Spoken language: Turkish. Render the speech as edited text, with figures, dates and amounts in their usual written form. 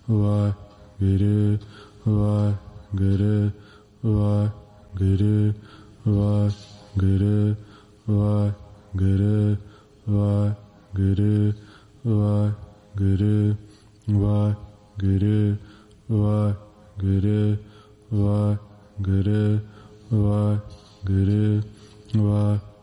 Vahguru, Vahguru, Vahguru, Vahguru, Vahguru, Vahguru, Vahguru, Vahguru, Vahguru, Vahguru, Vahguru, Vahguru,